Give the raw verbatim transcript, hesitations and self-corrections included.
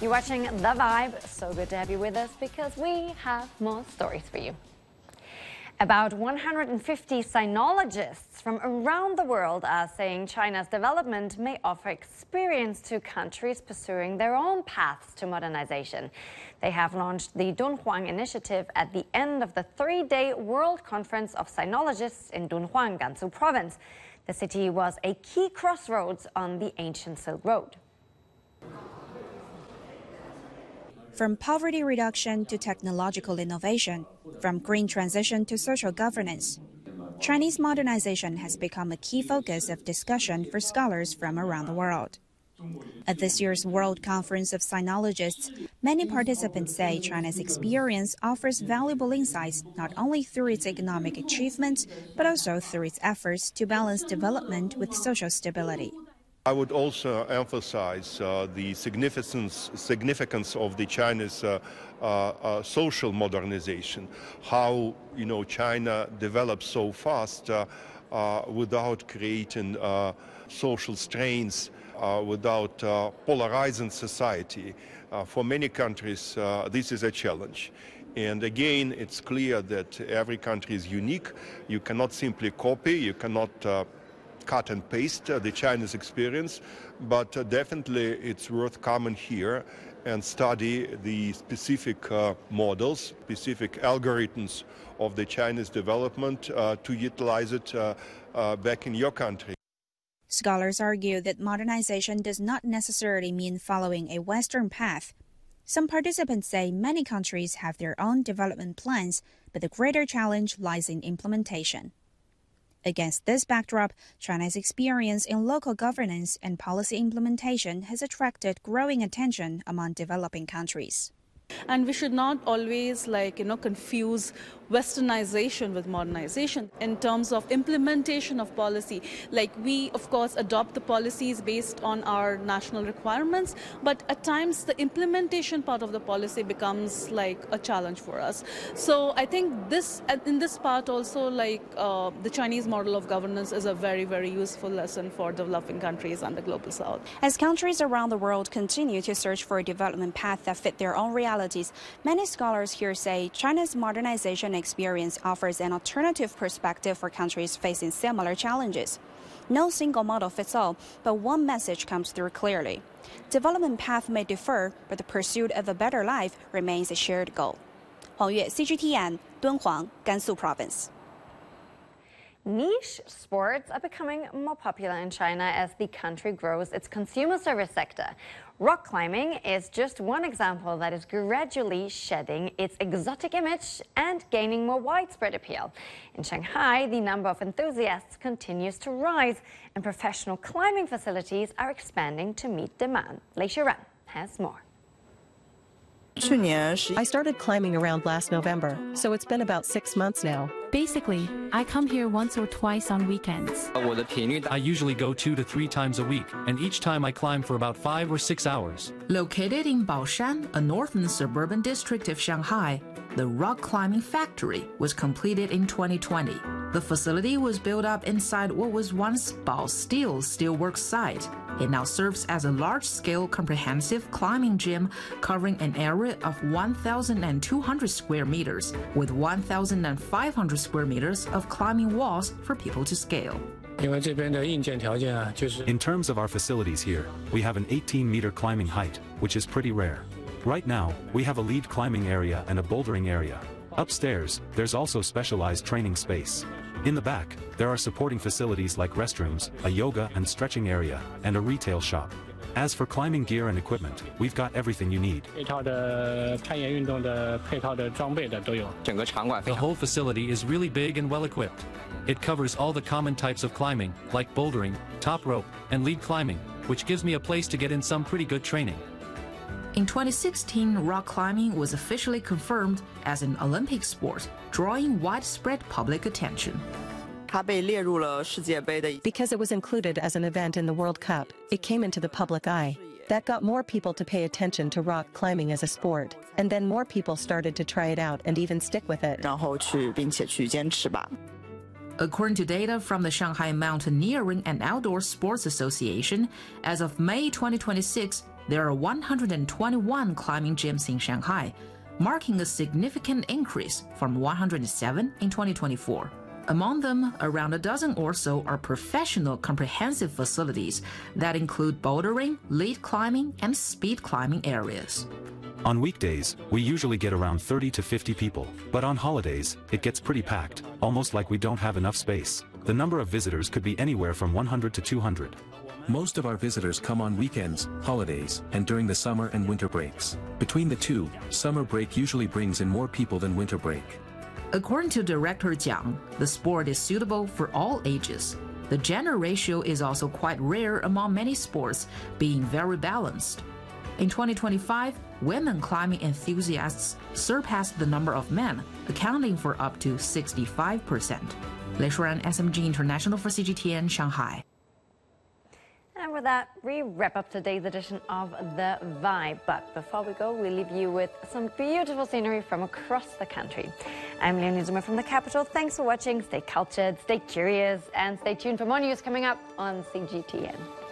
You're watching The Vibe. So good to have you with us because we have more stories for you. About one hundred fifty sinologists from around the world are saying China's development may offer experience to countries pursuing their own paths to modernization. They have launched the Dunhuang Initiative at the end of the three-day World Conference of Sinologists in Dunhuang, Gansu Province. The city was a key crossroads on the ancient Silk Road. From poverty reduction to technological innovation, from green transition to social governance, Chinese modernization has become a key focus of discussion for scholars from around the world. At this year's World Conference of Sinologists, many participants say China's experience offers valuable insights not only through its economic achievements, but also through its efforts to balance development with social stability. I would also emphasize uh, the significance, significance of the China's uh, uh, uh, social modernization, how you know China develops so fast uh, uh, without creating uh, social strains, uh, without uh, polarizing society. Uh, for many countries, uh, this is a challenge. And again, it's clear that every country is unique. You cannot simply copy, you cannot uh, cut and paste uh, the Chinese experience, but uh, definitely it's worth coming here and study the specific uh, models, specific algorithms of the Chinese development uh, to utilize it uh, uh, back in your country. Scholars argue that modernization does not necessarily mean following a Western path. Some participants say many countries have their own development plans, but the greater challenge lies in implementation. Against this backdrop, China's experience in local governance and policy implementation has attracted growing attention among developing countries. And we should not always, like, you know, confuse Westernization with modernization in terms of implementation of policy. Like, we, of course, adopt the policies based on our national requirements, but at times the implementation part of the policy becomes like a challenge for us. So I think this, in this part also, like uh, the Chinese model of governance is a very, very useful lesson for developing countries and the global south. As countries around the world continue to search for a development path that fit their own realities, many scholars here say China's modernization experience offers an alternative perspective for countries facing similar challenges. No single model fits all, but one message comes through clearly. Development path may differ, but the pursuit of a better life remains a shared goal. Huang Yue, C G T N, Dunhuang, Gansu Province. Niche sports are becoming more popular in China as the country grows its consumer service sector. Rock climbing is just one example that is gradually shedding its exotic image and gaining more widespread appeal. In Shanghai, the number of enthusiasts continues to rise, and professional climbing facilities are expanding to meet demand. Lei Shiren has more. I started climbing around last November, so it's been about six months now. Basically, I come here once or twice on weekends. I usually go two to three times a week, and each time I climb for about five or six hours. Located in Baoshan, a northern suburban district of Shanghai, the rock climbing factory was completed in twenty twenty. The facility was built up inside what was once Bao Steel steelworks site. It now serves as a large-scale comprehensive climbing gym covering an area of one thousand two hundred square meters, with one thousand five hundred square meters of climbing walls for people to scale. In terms of our facilities here, we have an eighteen meter climbing height, which is pretty rare. Right now, we have a lead climbing area and a bouldering area. Upstairs, there's also specialized training space. In the back, there are supporting facilities like restrooms, a yoga and stretching area, and a retail shop. As for climbing gear and equipment, we've got everything you need. The whole facility is really big and well equipped. It covers all the common types of climbing, like bouldering, top rope, and lead climbing, which gives me a place to get in some pretty good training. In twenty sixteen, rock climbing was officially confirmed as an Olympic sport, drawing widespread public attention. Because it was included as an event in the World Cup, it came into the public eye. That got more people to pay attention to rock climbing as a sport, and then more people started to try it out and even stick with it. According to data from the Shanghai Mountaineering and Outdoor Sports Association, as of May twenty twenty-six, there are one hundred twenty-one climbing gyms in Shanghai, marking a significant increase from one hundred seven in twenty twenty-four. Among them, around a dozen or so are professional comprehensive facilities that include bouldering, lead climbing, and speed climbing areas. On weekdays, we usually get around thirty to fifty people, but on holidays, it gets pretty packed, almost like we don't have enough space. The number of visitors could be anywhere from one hundred to two hundred. Most of our visitors come on weekends, holidays, and during the summer and winter breaks. Between the two, summer break usually brings in more people than winter break. According to Director Jiang, the sport is suitable for all ages. The gender ratio is also quite rare among many sports, being very balanced. In twenty twenty-five, women climbing enthusiasts surpassed the number of men, accounting for up to sixty-five percent. Lei Shuran, S M G International for C G T N, Shanghai. And with that, we wrap up today's edition of The Vibe. But before we go, we leave you with some beautiful scenery from across the country. I'm Leonie Zuma from the capital. Thanks for watching. Stay cultured, stay curious, and stay tuned for more news coming up on C G T N.